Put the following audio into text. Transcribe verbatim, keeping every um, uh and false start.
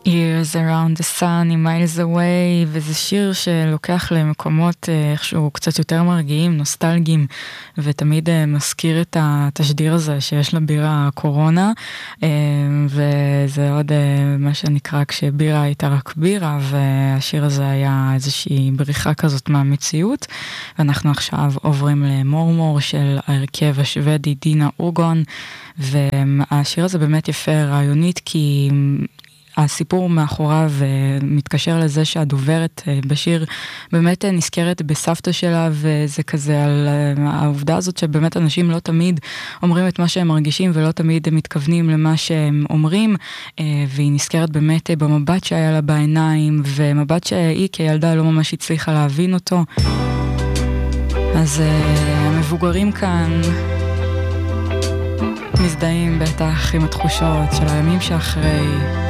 Years Around the Sun עם Miles Away, וזה שיר שלוקח למקומות איכשהו קצת יותר מרגיעים, נוסטלגיים, ותמיד מזכיר את התשדיר הזה שיש לבירה קורונה, וזה עוד מה שנקרא כשבירה הייתה רק בירה, והשיר הזה היה איזושהי בריחה כזאת מהמציאות, ואנחנו עכשיו עוברים למורמור של ההרכב השוודי דינה אוגון, והשיר הזה באמת יפה רעיונית, כי הסיפור מאחוריו מתקשר לזה שהדוברת בשיר באמת נזכרת בסבתא שלה, וזה כזה על העובדה הזאת שבאמת אנשים לא תמיד אומרים את מה שהם מרגישים ולא תמיד הם מתכוונים למה שהם אומרים, והיא נזכרת באמת במבט שהיה לה בעיניים, ומבט שהיא כילדה לא ממש הצליחה להבין אותו. אז המבוגרים כאן מזדהים בטח עם התחושות של הימים שאחרי.